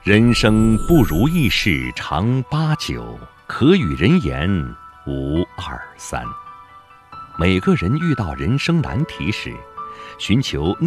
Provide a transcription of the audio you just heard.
人生不如意事常八九，可与人言无二三。每个人遇到人生难题时，寻求